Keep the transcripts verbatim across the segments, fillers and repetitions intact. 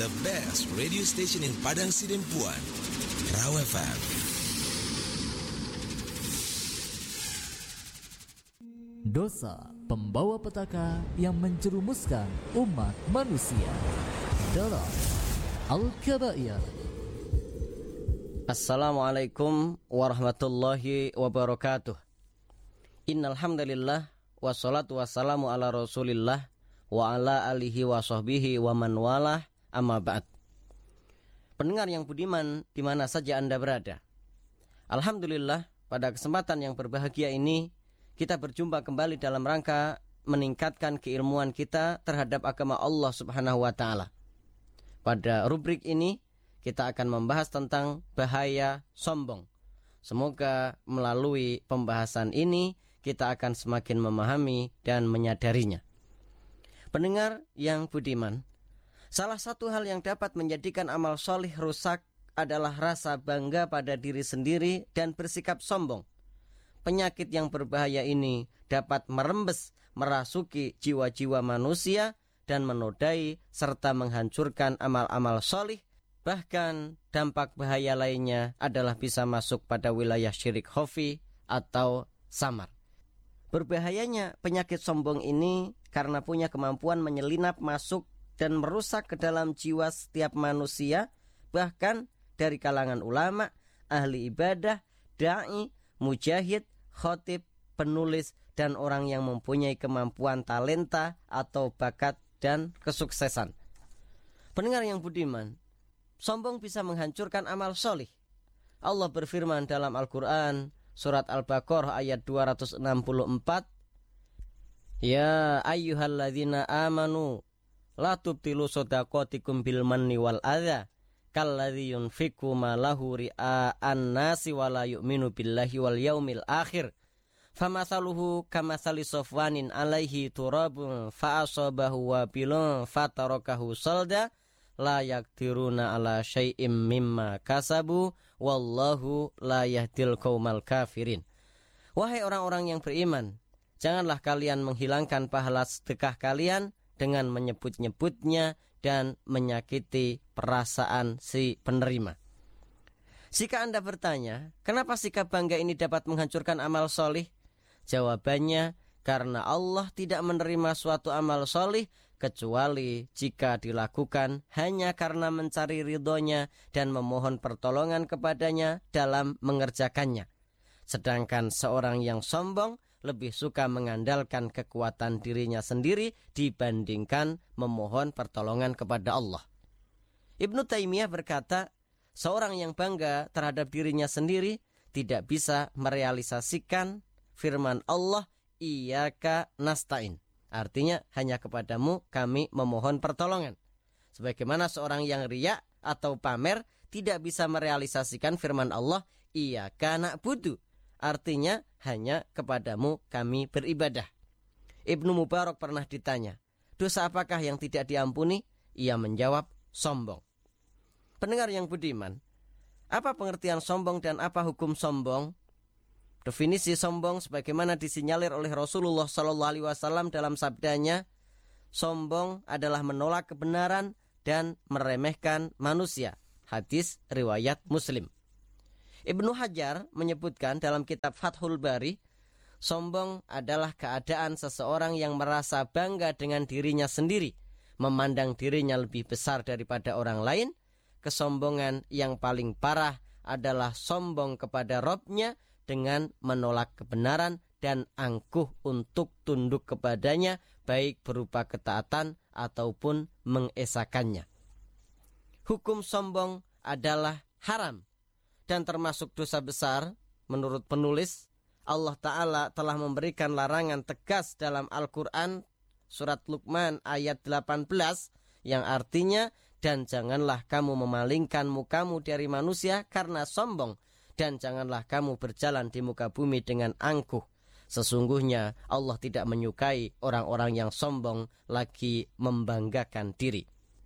The best radio station in Padang Sidempuan, Raw F M. Dosa pembawa petaka yang menjerumuskan umat manusia dalam Al-Kabair. Assalamualaikum warahmatullahi wabarakatuh. Innal hamdalillah wassalatu wassalamu ala Rasulillah wa ala alihi wa sahbihi wa man walah, amma ba'd. Pendengar yang budiman di mana saja Anda berada, alhamdulillah pada kesempatan yang berbahagia ini kita berjumpa kembali dalam rangka meningkatkan keilmuan kita terhadap agama Allah Subhanahu wa taala. Pada rubrik ini kita akan membahas tentang bahaya sombong. Semoga melalui pembahasan ini kita akan semakin memahami dan menyadarinya. Pendengar yang budiman, salah satu hal yang dapat menjadikan amal solih rusak adalah rasa bangga pada diri sendiri dan bersikap sombong. Penyakit yang berbahaya ini dapat merembes, merasuki jiwa-jiwa manusia dan menodai serta menghancurkan amal-amal solih. Bahkan dampak bahaya lainnya adalah bisa masuk pada wilayah syirik khafi atau samar. Berbahayanya penyakit sombong ini karena punya kemampuan menyelinap masuk dan merusak ke dalam jiwa setiap manusia, bahkan dari kalangan ulama, ahli ibadah, da'i, mujahid, khotib, penulis, dan orang yang mempunyai kemampuan talenta atau bakat dan kesuksesan. Pendengar yang budiman, sombong bisa menghancurkan amal solih. Allah berfirman dalam Al-Quran, surat Al-Baqarah ayat dua ratus enam puluh empat, Ya ayyuhalladzina amanu, la tubtilu sodaqatikum bil manni wal adha, kalladzi yunfiqu ma lahu ri'a'an nasi wa la yu'minu billahi wal yaumil akhir, famathaluhu kamathali safwanin alaihi turabun fa'asabahu wabilun fatarakahu salda la yaktiruna ala syai'im mimma kasabu wallahu la yahdil qaumal kafirin. Wahai orang-orang yang beriman, janganlah kalian menghilangkan pahala sedekah kalian dengan menyebut-nyebutnya dan menyakiti perasaan si penerima. Jika Anda bertanya, kenapa sikap bangga ini dapat menghancurkan amal solih? Jawabannya, karena Allah tidak menerima suatu amal solih kecuali jika dilakukan hanya karena mencari ridhonya dan memohon pertolongan kepadanya dalam mengerjakannya. Sedangkan seorang yang sombong lebih suka mengandalkan kekuatan dirinya sendiri dibandingkan memohon pertolongan kepada Allah. Ibnu Taimiyah berkata, seorang yang bangga terhadap dirinya sendiri tidak bisa merealisasikan firman Allah, Iyyaka nasta'in. Artinya, hanya kepadamu kami memohon pertolongan. Sebagaimana seorang yang riya atau pamer tidak bisa merealisasikan firman Allah, Iyyaka na'budu. Artinya, hanya kepadamu kami beribadah. Ibnu Mubarak pernah ditanya, dosa apakah yang tidak diampuni? Ia menjawab, sombong. Pendengar yang budiman, apa pengertian sombong dan apa hukum sombong? Definisi sombong sebagaimana disinyalir oleh Rasulullah shallallahu alaihi wasallam dalam sabdanya, sombong adalah menolak kebenaran dan meremehkan manusia. Hadis riwayat Muslim. Ibnu Hajar menyebutkan dalam kitab Fathul Bari, sombong adalah keadaan seseorang yang merasa bangga dengan dirinya sendiri, memandang dirinya lebih besar daripada orang lain. Kesombongan yang paling parah adalah sombong kepada Rabb-nya dengan menolak kebenaran dan angkuh untuk tunduk kepadanya, baik berupa ketaatan ataupun mengesakannya. Hukum sombong adalah haram dan termasuk dosa besar. Menurut penulis, Allah Ta'ala telah memberikan larangan tegas dalam Al-Quran surat Luqman ayat delapan belas yang artinya, dan janganlah kamu memalingkan mukamu dari manusia karena sombong, dan janganlah kamu berjalan di muka bumi dengan angkuh. Sesungguhnya Allah tidak menyukai orang-orang yang sombong lagi membanggakan diri.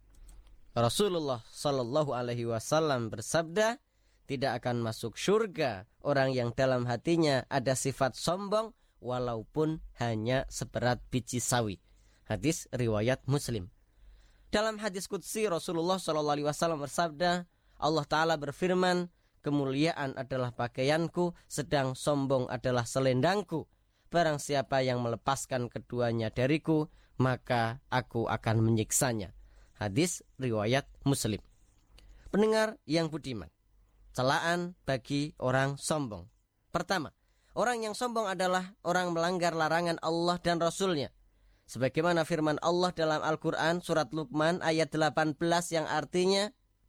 Rasulullah Shallallahu Alaihi Wasallam bersabda, tidak akan masuk surga orang yang dalam hatinya ada sifat sombong walaupun hanya seberat biji sawi. Hadis riwayat Muslim. Dalam hadis qudsi Rasulullah shallallahu alaihi wasallam bersabda, Allah Ta'ala berfirman, kemuliaan adalah pakaianku, sedang sombong adalah selendangku. Barang siapa yang melepaskan keduanya dariku, maka aku akan menyiksanya. Hadis riwayat Muslim. Pendengar yang budiman, celaan bagi orang sombong. Pertama, orang yang sombong adalah orang melanggar larangan Allah dan Rasulnya. Sebagaimana firman Allah dalam Al-Quran surat Luqman ayat delapan belas yang artinya,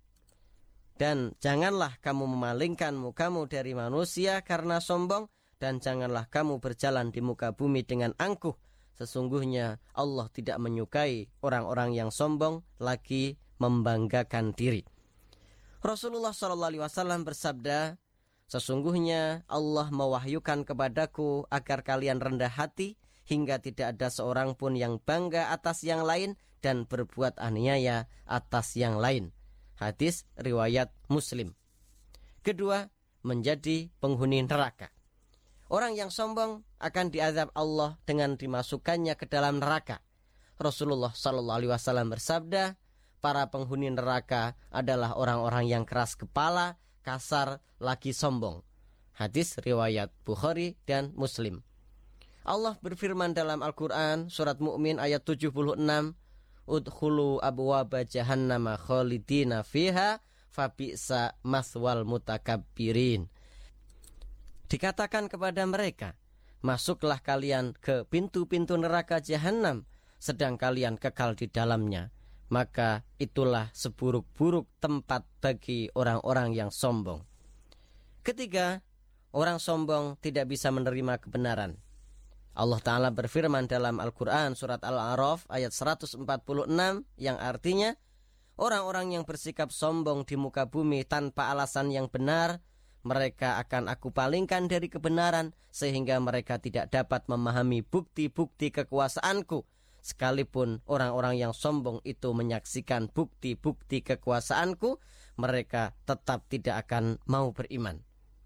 dan janganlah kamu memalingkan mukamu dari manusia karena sombong, dan janganlah kamu berjalan di muka bumi dengan angkuh. Sesungguhnya Allah tidak menyukai orang-orang yang sombong lagi membanggakan diri. Rasulullah shallallahu alaihi wasallam bersabda, sesungguhnya Allah mewahyukan kepadaku agar kalian rendah hati hingga tidak ada seorang pun yang bangga atas yang lain dan berbuat aniaya atas yang lain. Hadis riwayat Muslim. Kedua, menjadi penghuni neraka. Orang yang sombong akan diazab Allah dengan dimasukkannya ke dalam neraka. Rasulullah shallallahu alaihi wasallam bersabda, para penghuni neraka adalah orang-orang yang keras kepala, kasar, lagi sombong. Hadis riwayat Bukhari dan Muslim. Allah berfirman dalam Al-Quran surat Mu'min ayat tujuh puluh enam, udkhulu abwaba jahannama khalidina fiha fabi'sa maswal mutakabbirin. Dikatakan kepada mereka, masuklah kalian ke pintu-pintu neraka jahanam, sedang kalian kekal di dalamnya. Maka itulah seburuk-buruk tempat bagi orang-orang yang sombong. Ketiga, orang sombong tidak bisa menerima kebenaran. Allah Ta'ala berfirman dalam Al-Quran surat Al-A'raf ayat seratus empat puluh enam yang artinya, orang-orang yang bersikap sombong di muka bumi tanpa alasan yang benar, mereka akan aku palingkan dari kebenaran sehingga mereka tidak dapat memahami bukti-bukti kekuasaanku. Sekalipun orang-orang yang sombong itu menyaksikan bukti-bukti kekuasaanku, mereka tetap tidak akan mau beriman.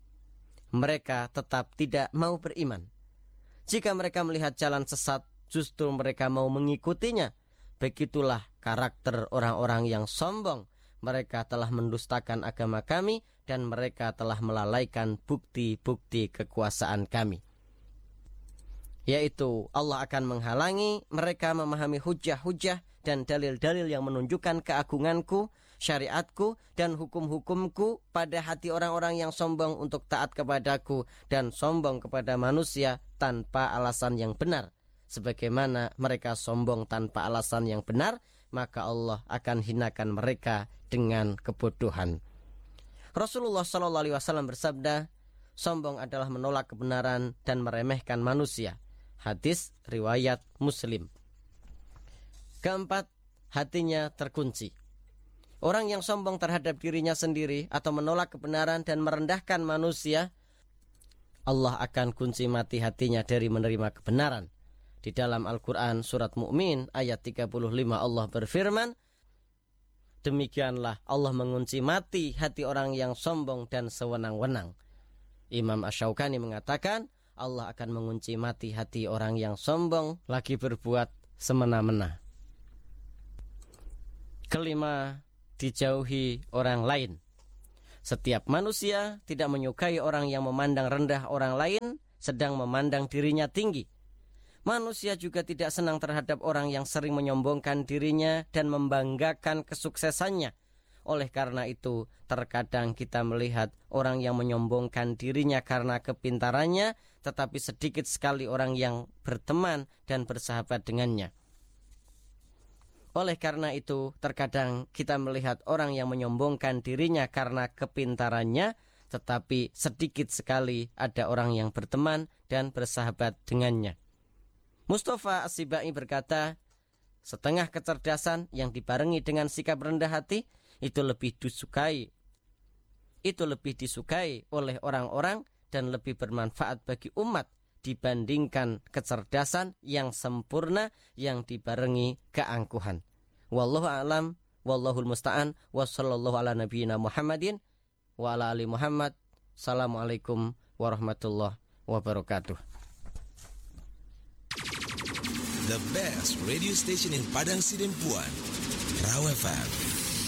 Mereka tetap tidak mau beriman. Jika mereka melihat jalan sesat, justru mereka mau mengikutinya. Begitulah karakter orang-orang yang sombong. Mereka telah mendustakan agama kami dan mereka telah melalaikan bukti-bukti kekuasaan kami. Yaitu Allah akan menghalangi mereka memahami hujah-hujah dan dalil-dalil yang menunjukkan keagunganku, syariatku, dan hukum-hukumku pada hati orang-orang yang sombong untuk taat kepadaku dan sombong kepada manusia tanpa alasan yang benar. Sebagaimana mereka sombong tanpa alasan yang benar, maka Allah akan hinakan mereka dengan kebodohan. Rasulullah shallallahu alaihi wasallam bersabda, sombong adalah menolak kebenaran dan meremehkan manusia. Hadis riwayat Muslim. Keempat, hatinya terkunci. Orang yang sombong terhadap dirinya sendiri atau menolak kebenaran dan merendahkan manusia, Allah akan kunci mati hatinya dari menerima kebenaran. Di dalam Al-Quran surat Mu'min ayat tiga puluh lima Allah berfirman, demikianlah Allah mengunci mati hati orang yang sombong dan sewenang-wenang. Imam Asy-Syaukani mengatakan, Allah akan mengunci mati hati orang yang sombong lagi berbuat semena-mena. Kelima, dijauhi orang lain. Setiap manusia tidak menyukai orang yang memandang rendah orang lain sedang memandang dirinya tinggi. Manusia juga tidak senang terhadap orang yang sering menyombongkan dirinya dan membanggakan kesuksesannya. Oleh karena itu, terkadang kita melihat orang yang menyombongkan dirinya karena kepintarannya, tetapi sedikit sekali orang yang berteman dan bersahabat dengannya. Oleh karena itu, terkadang kita melihat orang yang menyombongkan dirinya karena kepintarannya, tetapi sedikit sekali ada orang yang berteman dan bersahabat dengannya. Mustafa As-Sibai berkata, setengah kecerdasan yang dibarengi dengan sikap rendah hati itu lebih disukai. Itu lebih disukai oleh orang-orang dan lebih bermanfaat bagi umat dibandingkan kecerdasan yang sempurna yang dibarengi keangkuhan. Wallahu a'lam, wallahul musta'an, wa sallallahu ala nabiyyina Muhammadin wa ala ali Muhammad. Assalamualaikum warahmatullahi wabarakatuh. The best radio station in Padang Sidempuan, Raw F M.